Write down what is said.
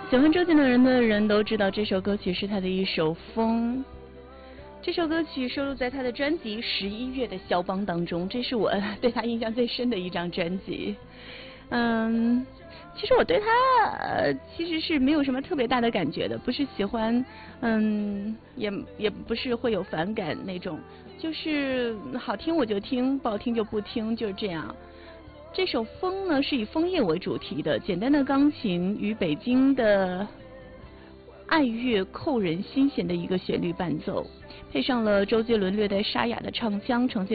喜欢周杰伦的人都知道，这首歌曲是他的一首《风》。这首歌曲收录在他的专辑《11月的肖邦》当中，这是我对他印象最深的一张专辑。其实我对他其实是没有什么特别大的感觉的，不是喜欢，也不是会有反感那种，就是好听我就听，不好听就不听，就是这样。这首《风》呢是以枫叶为主题的，简单的钢琴与北京的爱乐扣人心弦的一个旋律伴奏，配上了周杰伦略带沙哑的唱腔，呈现